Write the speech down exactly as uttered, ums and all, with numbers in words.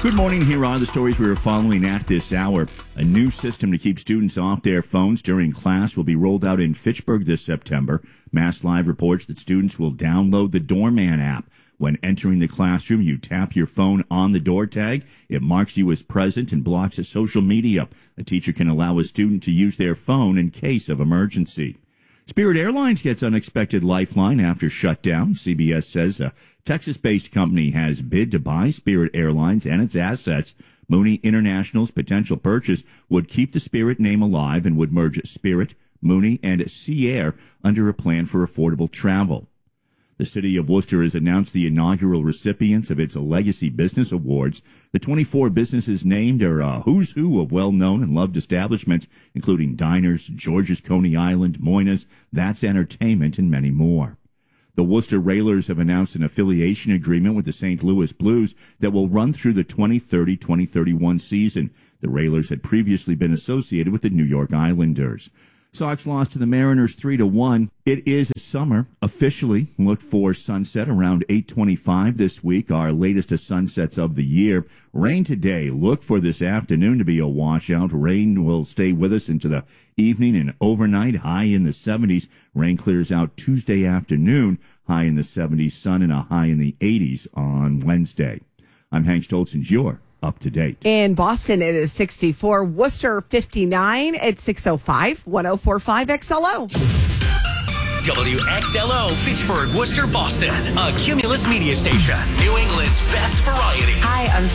Good morning. Here are the stories we are following at this hour. A new system to keep students off their phones during class will be rolled out in Fitchburg this September. Mass Live reports that students will download the Doorman app. When entering the classroom, you tap your phone on the door tag. It marks you as present and blocks social media. A teacher can allow a student to use their phone in case of emergency. Spirit Airlines gets unexpected lifeline after shutdown. C B S says a Texas-based company has bid to buy Spirit Airlines and its assets. Mooney International's potential purchase would keep the Spirit name alive and would merge Spirit, Mooney, and Sea Air under a plan for affordable travel. The city of Worcester has announced the inaugural recipients of its Legacy Business Awards. The twenty-four businesses named are a who's who of well-known and loved establishments, including Diners, George's Coney Island, Moyna's, That's Entertainment, and many more. The Worcester Railers have announced an affiliation agreement with the Saint Louis Blues that will run through the twenty thirty twenty thirty-one season. The Railers had previously been associated with the New York Islanders. Sox lost to the Mariners three to one. It is summer officially. Look for sunset around eight twenty-five this week, our latest sunsets of the year. Rain today. Look for this afternoon to be a washout. Rain will stay with us into the evening and overnight, high in the seventies. Rain clears out Tuesday afternoon, high in the seventies. Sun and a high in the eighties on Wednesday. I'm Hank Stoltz, and you're up to date. In Boston, it is sixty-four. Worcester, fifty-nine. It's six oh five, one oh four point five X L O. W X L O, Fitchburg, Worcester, Boston. A Cumulus media station. New England's best variety. Hi, I'm